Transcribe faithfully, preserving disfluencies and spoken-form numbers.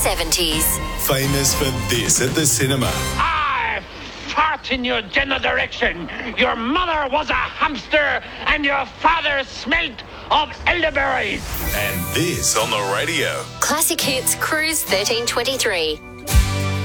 seventies. Famous for this at the cinema. I fart in your general direction. Your mother was a hamster and your father smelt of elderberries. And this on the radio. Classic Hits Cruise thirteen twenty-three.